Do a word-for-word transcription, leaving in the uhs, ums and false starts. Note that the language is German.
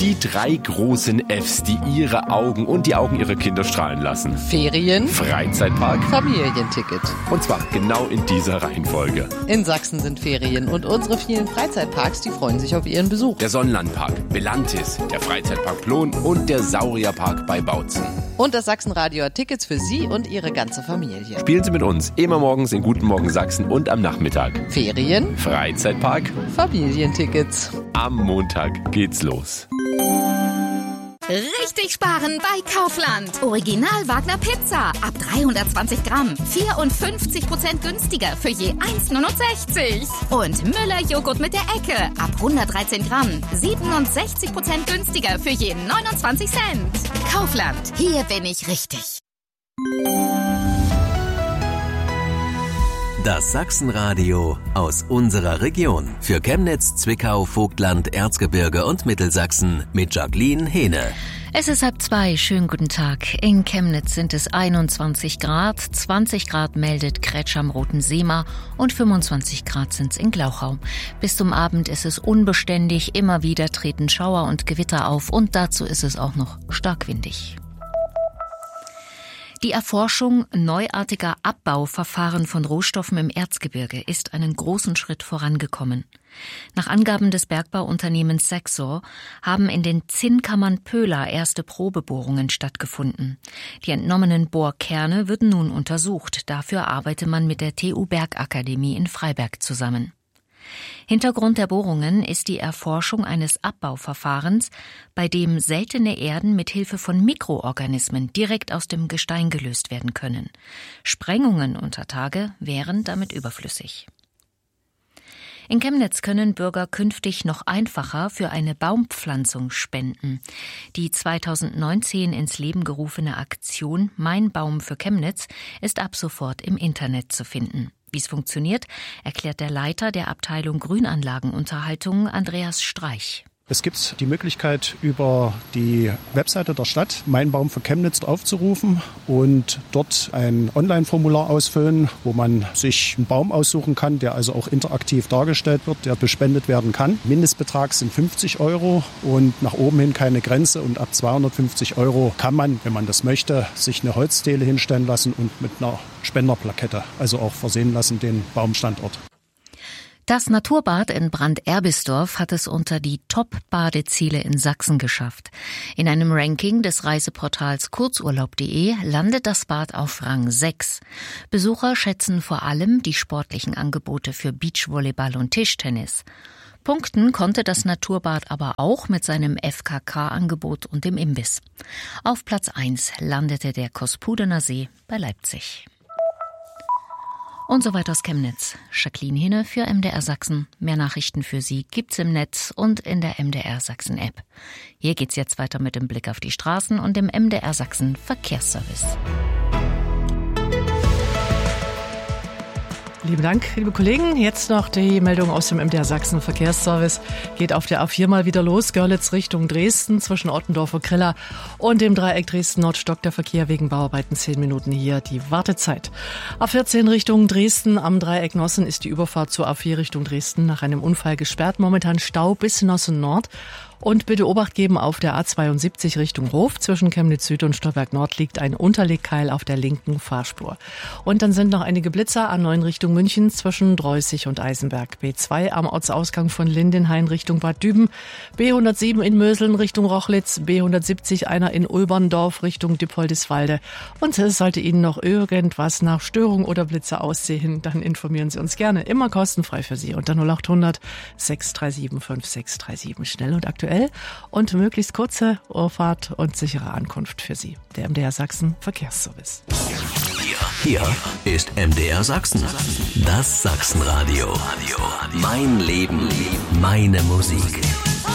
Die drei großen Fs, die ihre Augen und die Augen ihrer Kinder strahlen lassen. Ferien, Freizeitpark, Familienticket. Und zwar genau in dieser Reihenfolge. In Sachsen sind Ferien und unsere vielen Freizeitparks, die freuen sich auf ihren Besuch. Der Sonnenlandpark, Belantis, der Freizeitpark Plon und der Saurierpark bei Bautzen. Und das Sachsenradio hat Tickets für Sie und Ihre ganze Familie. Spielen Sie mit uns immer morgens in Guten Morgen Sachsen und am Nachmittag. Ferien, Freizeitpark, Familientickets. Am Montag geht's los. Richtig sparen bei Kaufland. Original Wagner Pizza ab dreihundertzwanzig Gramm. vierundfünfzig Prozent günstiger für je eins Komma neunundsechzig. Und Müller Joghurt mit der Ecke ab hundertdreizehn Gramm. siebenundsechzig Prozent günstiger für je neunundzwanzig Cent. Kaufland, hier bin ich richtig. Das Sachsenradio aus unserer Region. Für Chemnitz, Zwickau, Vogtland, Erzgebirge und Mittelsachsen mit Jacqueline Hehne. Es ist halb zwei. Schönen guten Tag. In Chemnitz sind es einundzwanzig Grad, zwanzig Grad meldet Kretsch am Roten Seemar und fünfundzwanzig Grad sind's in Glauchau. Bis zum Abend ist es unbeständig, immer wieder treten Schauer und Gewitter auf und dazu ist es auch noch stark windig. Die Erforschung neuartiger Abbauverfahren von Rohstoffen im Erzgebirge ist einen großen Schritt vorangekommen. Nach Angaben des Bergbauunternehmens Saxor haben in den Zinnkammern Pöhler erste Probebohrungen stattgefunden. Die entnommenen Bohrkerne würden nun untersucht. Dafür arbeite man mit der T U Bergakademie in Freiberg zusammen. Hintergrund der Bohrungen ist die Erforschung eines Abbauverfahrens, bei dem seltene Erden mit Hilfe von Mikroorganismen direkt aus dem Gestein gelöst werden können. Sprengungen unter Tage wären damit überflüssig. In Chemnitz können Bürger künftig noch einfacher für eine Baumpflanzung spenden. Die zweitausendneunzehn ins Leben gerufene Aktion Mein Baum für Chemnitz ist ab sofort im Internet zu finden. Wie es funktioniert, erklärt der Leiter der Abteilung Grünanlagenunterhaltung, Andreas Streich. Es gibt die Möglichkeit, über die Webseite der Stadt Mein Baum für Chemnitz aufzurufen und dort ein Online-Formular ausfüllen, wo man sich einen Baum aussuchen kann, der also auch interaktiv dargestellt wird, der bespendet werden kann. Mindestbetrag sind fünfzig Euro und nach oben hin keine Grenze und ab zweihundertfünfzig Euro kann man, wenn man das möchte, sich eine Holzstele hinstellen lassen und mit einer Spenderplakette, also auch versehen lassen, den Baumstandort. Das Naturbad in Brand-Erbisdorf hat es unter die Top-Badeziele in Sachsen geschafft. In einem Ranking des Reiseportals kurzurlaub punkt de landet das Bad auf Rang sechs. Besucher schätzen vor allem die sportlichen Angebote für Beachvolleyball und Tischtennis. Punkten konnte das Naturbad aber auch mit seinem F K K-Angebot und dem Imbiss. Auf Platz eins landete der Kospudener See bei Leipzig. Und so weiter aus Chemnitz. Jacqueline Hehne für M D R Sachsen. Mehr Nachrichten für Sie gibt's im Netz und in der M D R Sachsen App. Hier geht's jetzt weiter mit dem Blick auf die Straßen und dem M D R Sachsen Verkehrsservice. Lieben Dank, liebe Kollegen. Jetzt noch die Meldung aus dem M D R Sachsen Verkehrsservice. Geht auf der A vier mal wieder los. Görlitz Richtung Dresden zwischen Ottendorf und Kriller und dem Dreieck Dresden-Nord stockt der Verkehr wegen Bauarbeiten. Zehn Minuten hier die Wartezeit. A vierzehn Richtung Dresden am Dreieck Nossen ist die Überfahrt zur A vier Richtung Dresden nach einem Unfall gesperrt. Momentan Stau bis Nossen Nord. Und bitte Obacht geben, auf der A zweiundsiebzig Richtung Hof zwischen Chemnitz Süd und Stolberg Nord liegt ein Unterlegkeil auf der linken Fahrspur. Und dann sind noch einige Blitzer A neun Richtung München zwischen Dreußig und Eisenberg. B zwei am Ortsausgang von Lindenhain Richtung Bad Düben. B hundertsieben in Möseln Richtung Rochlitz. B hundertsiebzig einer in Ulberndorf Richtung Dippoldiswalde. Und sollte Ihnen noch irgendwas nach Störung oder Blitzer aussehen, dann informieren Sie uns gerne. Immer kostenfrei für Sie unter null acht hundert sechs drei sieben fünf sechs drei sieben. Schnell und aktuell. Und möglichst kurze Fahrt und sichere Ankunft für Sie. Der M D R Sachsen Verkehrsservice. Hier ist M D R Sachsen. Das Sachsenradio. Mein Leben, meine Musik.